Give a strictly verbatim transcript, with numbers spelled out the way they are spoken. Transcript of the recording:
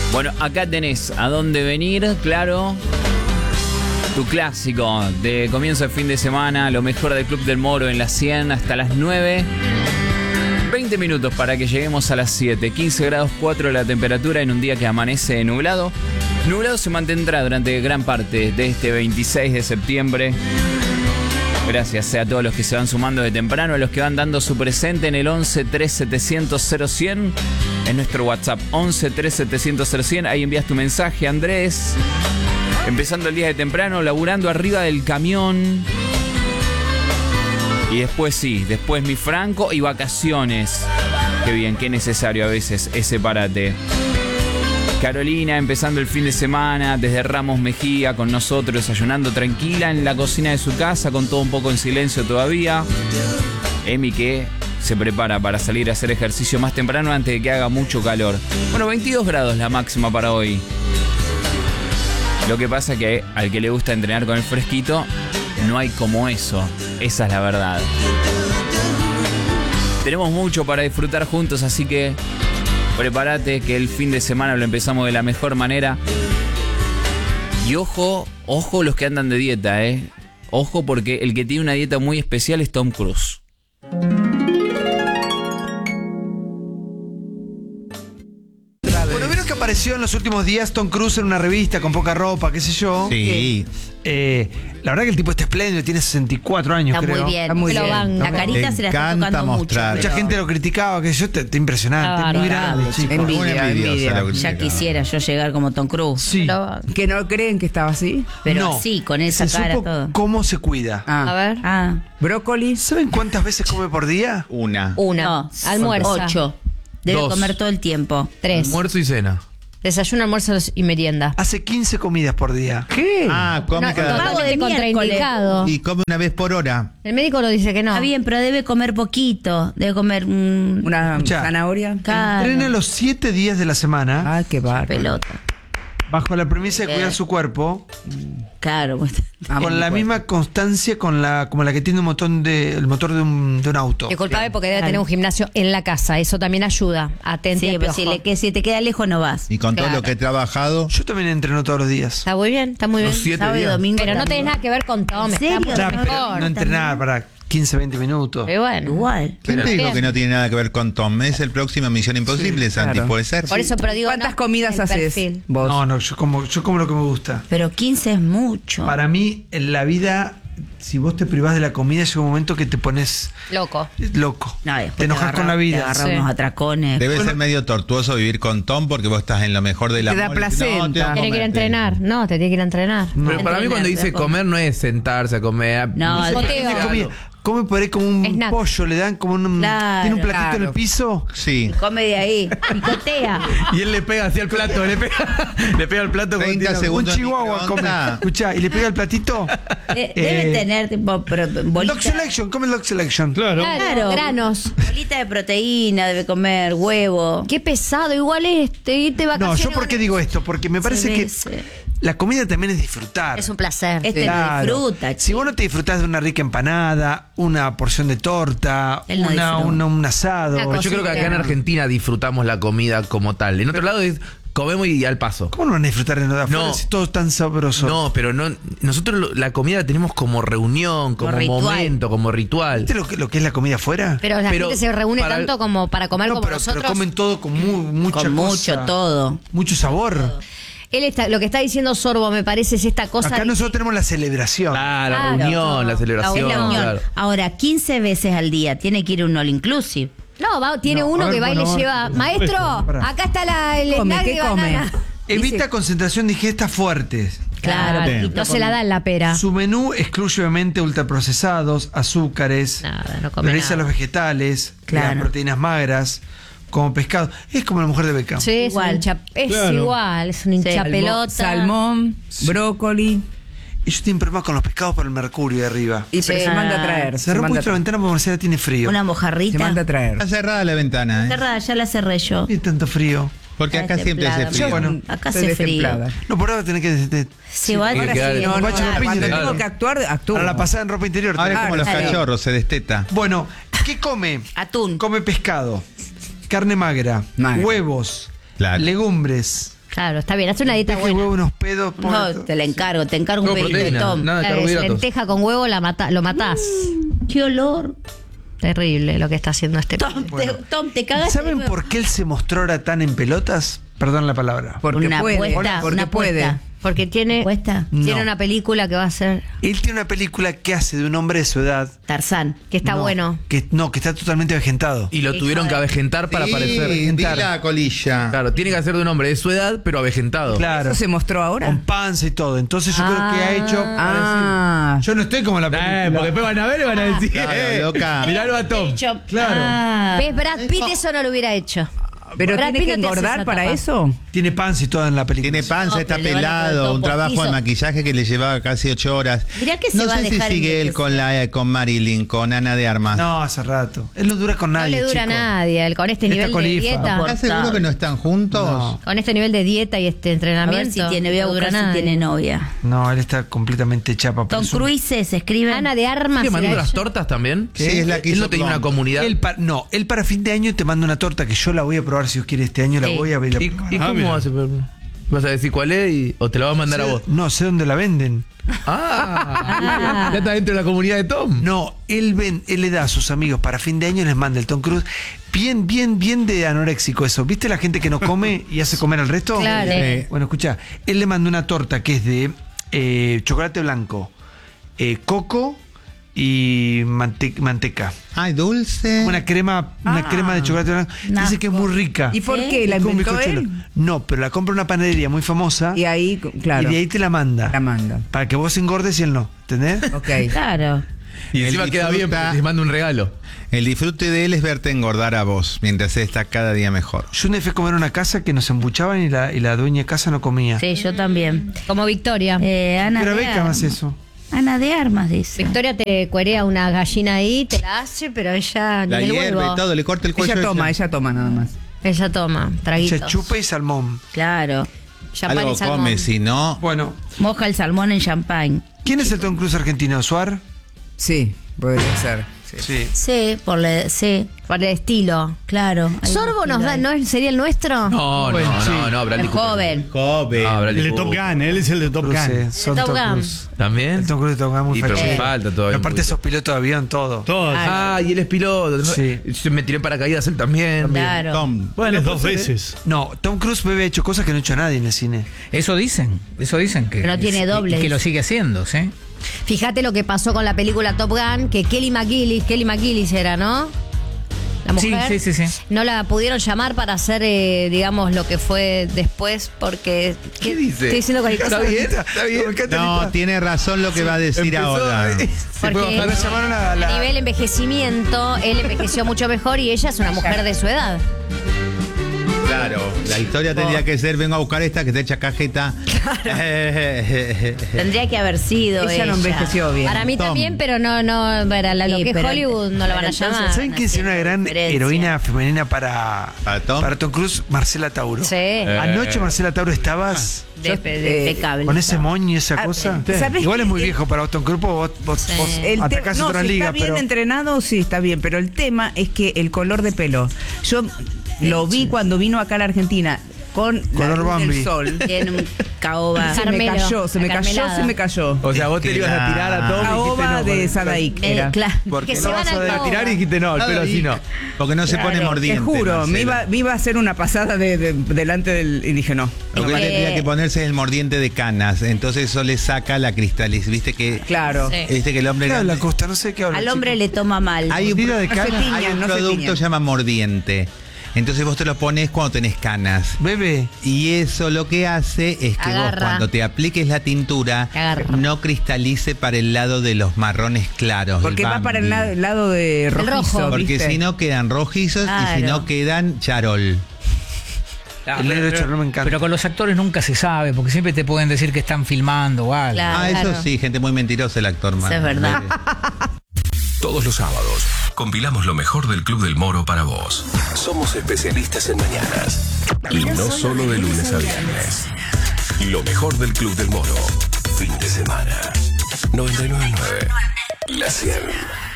Bueno, acá tenés a dónde venir, claro. Tu clásico de comienzo de fin de semana, lo mejor del Club del Moro en las cien hasta las nueve. veinte minutos para que lleguemos a las siete. quince grados cuatro la temperatura en un día que amanece nublado. Nublado se mantendrá durante gran parte de este veintiséis de septiembre. Gracias a todos los que se van sumando de temprano, a los que van dando su presente en el once tres setecientos cero cien. En nuestro WhatsApp, once tres setecientos cero cien. Ahí envías tu mensaje, Andrés. Empezando el día de temprano, laburando arriba del camión. Y después sí, después mi Franco y vacaciones. Qué bien, qué necesario a veces ese parate. Carolina empezando el fin de semana desde Ramos Mejía con nosotros, desayunando tranquila en la cocina de su casa, con todo un poco en silencio todavía. Emi que se prepara para salir a hacer ejercicio más temprano antes de que haga mucho calor. Bueno, veintidós grados la máxima para hoy. Lo que pasa que al que le gusta entrenar con el fresquito, no hay como eso. Esa es la verdad. Tenemos mucho para disfrutar juntos, así que prepárate que el fin de semana lo empezamos de la mejor manera. Y ojo, ojo los que andan de dieta, ¿eh? Ojo porque el que tiene una dieta muy especial es Tom Cruise. Bueno, ¿vieron que apareció en los últimos días Tom Cruise en una revista con poca ropa, qué sé yo? Sí. Eh, la verdad que el tipo está espléndido, tiene sesenta y cuatro años, Está creo. muy bien. Está muy Pero bien. van, la carita Le se la está encanta tocando mostrar. mucho. Mucha gente lo criticaba, que yo, está está impresionante, Ah, es muy claro. grande, chico. Envidia, Muy envidiosa envidia. la Ya critica. quisiera yo llegar como Tom Cruise. Sí. Pero, ¿Que no creen que estaba así? pero No. sí, con esa Se cara supo todo. cómo se cuida. Ah. A ver. Ah, Brócoli. ¿Saben cuántas veces come por día? Una. Una. no. Almuerza. Ocho. Debe Dos. comer todo el tiempo. Tres. Almuerzo y cena. Desayuno, almuerzo y merienda. Hace quince comidas por día. ¿Qué? Ah, come No, cada... Vago totalmente de contraindicado. Y come una vez por hora. El médico lo dice que no. Está bien, pero debe comer poquito. Debe comer mm, Una Escuchá. zanahoria. Claro. Entrena los siete días de la semana Ay, qué bárbaro. pelota. bajo la premisa de Bien. cuidar su cuerpo Claro. pues, Ah, con muy la fuerte. misma constancia con la como la que tiene un motor de, el motor de un, de un auto. Disculpame porque debe Claro. tener un gimnasio en la casa. Eso también ayuda. Atente Sí, al pero piojo. si, le, que si te queda lejos no vas. Y con todo Claro. lo que he trabajado. Yo también entreno todos los días. Está muy bien, está muy bien. Los siete Sábado y días. domingo Pero no también. tenés nada que ver con Tom. ¿En serio? está Pará, mucho pero mejor. no entrenar para quince, veinte minutos. Pero bueno. Igual. ¿Quién te dijo Bien. que no tiene nada que ver con Tom? Es el próximo Misión Imposible, Santi, claro. puede ser. Por eso, pero digo. ¿Cuántas no, comidas el haces perfil. vos? No, no, yo como, yo como lo que me gusta. Pero quince es mucho. Para mí, en la vida, si vos te privás de la comida, llega un momento que te pones Loco. loco. No, después te enojas agarra- con la Te vida. agarra Sí. unos atracones. Debe ser medio tortuoso vivir con Tom porque vos estás en lo mejor de la Te da placenta. Tiene que ir a entrenar. No, te tiene que ir a entrenar. Pero para mí Entrenar, cuando dice pero comer no es sentarse a comer. No, sé, de- parece Boteo. algo. Come, come por ahí como un Snack. pollo, le dan como un. Claro, tiene un platito en claro. el piso. Sí. Come de ahí. Picotea. Y él le pega hacia el plato, le pega, le pega al plato. treinta cuando tira- Un segundos. chihuahua come. microondas. Escuchá, y le pega el platito. Eh, Debe Eh, tener tipo pro- bolita. Log Selection, come Log Selection. Claro. Claro. Granos. Bolita de proteína, debe comer huevo. Qué pesado. Igual este irte de No, vacaciones. yo por qué digo esto, porque me parece que Cerveza. la comida también es disfrutar. Es un placer. Este no Claro. disfruta. Si vos no te disfrutás de una rica empanada, una porción de torta, Él no una, disfruta. una- un asado. Una Pero yo creo que acá en Argentina disfrutamos la comida como tal. En otro lado es comemos y al paso. ¿Cómo no van a disfrutar de nada afuera No. si todo es tan sabroso? No, pero no. Nosotros lo- la comida la tenemos como reunión, como ritual. momento, como ritual. ¿Viste lo que, lo que es la comida afuera? Pero la Pero gente se reúne para- tanto como para comer no, como pero, nosotros. pero comen todo con mu- mucha Con cosa, mucho, todo. mucho sabor. Él está, lo que está diciendo Sorbo me parece es esta cosa. Acá de- nosotros tenemos la celebración. Ah, la Claro. reunión, la celebración. Es la unión. claro. Ahora, quince veces al día tiene que ir un all inclusive. No, va- tiene No, uno a ver, que va y bueno, le lleva. Maestro, pará. acá está la, el Come, snack ¿qué de come? banana. Evita Dice- concentración digesta fuertes. Claro. Bien. poquito No se la come. da en la pera. Su menú excluye obviamente ultraprocesados, azúcares, Nada, no come prioriza nada. los vegetales, Claro. las proteínas magras, como pescado. Es como la mujer de Beckham. Sí, es, Igual. un hincha- es Claro. igual, es un hincha Salmón- pelota. Salmón, brócoli. Ellos tienen problemas con los pescados por el mercurio de arriba. Y pero Sí. se manda a traer. Cerró manda a mucho la traer. ventana porque Marcela tiene frío. Una Se mojarrita. manda a traer. Está cerrada la ventana, ¿eh? Cerrada, ya la cerré yo. ¿Qué tanto frío? Porque acá Está siempre hace templada. frío. Bueno, Acá Estoy hace frío. destemplada. No, por ahora tenés que... de- de- Se va tiene a que dar- decir, No, no, Guacho, cuando ropa tengo interior. que actuar, actúo. para la pasada en ropa interior. Ahora es tenés- como los Claro. cachorros, se desteta. Bueno, ¿qué come? Atún. Come pescado, carne magra, Magra. huevos, Claro. legumbres, Claro, está bien, hace una dieta Deje buena. huevo unos pedos. No, pobre- te la encargo, te encargo un No, pedito de proteína, Tom. nada de Claro, es carbohidratos. lenteja con huevo la mata, lo matás. Qué olor. Terrible lo que está haciendo este Tom, pibe. te, Tom, te cagas. ¿Saben por qué él se mostró ahora tan en pelotas? Perdón la palabra. Porque Una puede. apuesta, porque una puede. apuesta. Porque tiene, ¿Apuesta? tiene No. una película que va a ser Él tiene una película que hace de un hombre de su edad. Tarzán. que está No, bueno. Que, no, que está totalmente avejentado. Y lo Hijo tuvieron de- que avejentar para Sí, parecer. vi la colilla. Claro, tiene que hacer de un hombre de su edad, pero avejentado. Claro. ¿Eso se mostró ahora? Con panza y todo. Entonces yo creo que ha hecho. Ah. Yo no estoy como la película. después van a ver y van a decir, Claro, eh, loca. miralo a Tom. Claro. Ah. ¿Ves? Brad Pitt eso no lo hubiera hecho. ¿Pero Brad tiene Pitt que no te hace engordar esa para tapa. eso? Tiene panza y todo en la película. Tiene panza, No, está pero le van a poner pelado, todo un trabajo postizo. de maquillaje que le llevaba casi ocho horas. Mirá que se no va a sé si dejar sigue él envejecer. con la eh, con Marilyn, con Ana de Armas. No, hace rato. Él no dura con No nadie. le dura a chico. nadie. El- Con este Esta nivel de colifa. dieta. Por- ¿Estás seguro que no están juntos? No. Con este nivel de dieta y este A entrenamiento. ver si tiene, voy a no dura buscar si nadie. tiene novia. No, él está completamente chapa. por Tom eso- Cruise se escribe. Ana de Armas. ¿Sigue mandando era las ella. tortas también? Sí, es la que Él hizo no tenía Tom. una comunidad. Él pa- no, él para fin de año te manda una torta que yo la voy a probar si Dios quiere este año. La Sí. voy a ver. ¿Y, y cómo hace? ¿Vas a decir cuál es y- o te la va a mandar a vos? No sé dónde la venden. Ah, ya está dentro de la comunidad de Tom. No, él ven, él le da a sus amigos para fin de año, les manda el Tom Cruise. Bien, bien, bien de anoréxico eso. ¿Viste la gente que no come y hace comer al resto? Claro. Eh, Bueno, escucha, él le manda una torta que es de eh, chocolate blanco, eh, coco y mante- manteca. Ay, dulce. Una crema, una Ah. crema de chocolate blanco. Nah. Dice que es muy rica. ¿Y por ¿Sí? qué? ¿La Como un inventó bizcochuelo. él? No, pero la compra en una panadería muy famosa Y ahí, claro. y de ahí te la manda. La manda. Para que vos engordes y él no. ¿Entendés? Ok. Claro. Y encima Él queda bien disfruta- porque te manda un regalo. El disfrute de él es verte engordar a vos, mientras él está cada día mejor. Yo una vez fui a comer a una casa que nos embuchaban y la, y la dueña de casa no comía. Sí, yo también. Como Victoria. Eh, Ana Pero de Beckham Armas. hace eso. Ana de Armas dice. Victoria te cuerea una gallina ahí, te la hace, pero ella La ni el hierve huevo. y todo, le corta el cuello. Ella toma, ella. ella toma nada más. Ella toma, traguitos. Se chupa y salmón. Claro. Champán Algo y salmón. come, si no. Bueno, Moja el salmón en champagne. ¿quién es el Tom Cruise argentino? ¿Suar? Sí, podría ser. Sí. Sí. Sí, por le, sí, Por el estilo. claro. Hay ¿Sorbo un nos da, estilo ahí. ¿no es- sería el nuestro? No, Bueno, no, sí. no, no, Bradley Es Cooper. joven. Joven. Ah, Bradley El de Top Cooper. Gun, él es el de Top Gun. Cruise, son El Top Tom Gun. Cruise. ¿También? El Tom Cruise de Top Gun muy Y pero me fachero. falta todavía. un Aparte poquito. sos piloto de avión, todo. Todos. Ah, y él es piloto. Sí. Se me tiró en paracaídas él también. Claro. Tom. Bueno, dos veces. No, Tom Cruise bebe ha hecho cosas que no ha hecho nadie en el cine. Eso dicen, eso dicen que, Pero no tiene doble, y que lo dice. sigue haciendo, ¿sí? Fíjate lo que pasó con la película Top Gun, que Kelly McGillis, Kelly McGillis era, ¿no? La Sí, mujer. sí, sí, sí. No la pudieron llamar para hacer, eh, digamos, lo que fue después, porque. ¿Qué dice? Estoy diciendo cualquier cosa. ¿Está bien? ¿Está bien? No, tiene razón lo que va a decir Empezó, ahora. eh, se puede Porque bajar. La llamaron a la- a nivel envejecimiento, él envejeció mucho mejor y ella es una mujer de su edad. Claro, la historia tendría que ser, vengo a buscar esta que te echa cajeta. Tendría que haber sido Ella ella. no envejeció bien. Para mí Tom. también, pero no, no, para la- lo Sí, que es pero- Hollywood no la van a pero entonces, llamar. ¿Saben quién sería una gran diferencia. heroína femenina para, ¿Para Tom? Cruise? Marcela Tauro. Sí. Anoche, Marcela Tauro, estabas De, de, Eh, impecable. con ese moño y esa Ah, cosa. eh, ¿sabes Igual qué? es muy El- viejo para vos, Tom Cruise, porque vos, vos, Sí. vos El te- atacás no, otras si ligas, está bien pero... entrenado, sí, está bien, pero el tema es que el color de pelo. Yo lo vi cuando vino acá a la Argentina con la Color luz Bambi. del sol. Tiene un caoba. Se me Carmelo, cayó, se me cayó, acarmelada. se me cayó. O sea, vos te Es le que ibas a la- tirar a Tom y dijiste Caoba no. de porque- Sadaik Eh, era. claro. ¿Por Que qué se no van vas a al ver- A caoba. tirar y dijiste no, el pelo así no. Porque no se pone Claro, mordiente. Te juro, me Marcela. iba, me iba a hacer una pasada de, de- delante del. Y dije no. Lo que No, él eh, tendría que ponerse es el mordiente de canas. Entonces eso le saca la cristaliz. Viste que, Claro. Sí. viste que el hombre. ¿Qué habla Costa? No sé qué habla. Al hombre le toma mal. Hay un, Mordida de No se cana. tiña, hay un no se producto tiña. que se llama mordiente. Entonces vos te lo pones cuando tenés canas. Bebe. Y eso lo que hace es que Agarra. vos cuando te apliques la tintura Agarra. no cristalice para el lado de los marrones claros. Porque el va para el Bambi. lado, el lado de rojizo. rojo. Porque ¿viste? si no quedan rojizos y si Claro. no quedan charol. Ah, El negro pero- charol me encanta. Pero con los actores nunca se sabe, porque siempre te pueden decir que están filmando o algo. Claro. Ah, eso claro. sí, gente muy mentirosa el actor. Eso man. es verdad. Todos los sábados compilamos lo mejor del Club del Moro para vos. Somos especialistas en mañanas. Y no solo de lunes a viernes. Lo mejor del Club del Moro. Fin de semana. noventa y nueve punto nueve. La cien.